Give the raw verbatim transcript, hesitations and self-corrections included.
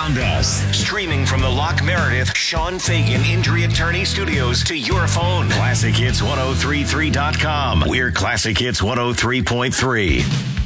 around us. Streaming from the Locke Meredith Sean Fagan Injury Attorney Studios to your phone. Classic Hits ten thirty-three dot com. We're Classic Hits one oh three point three.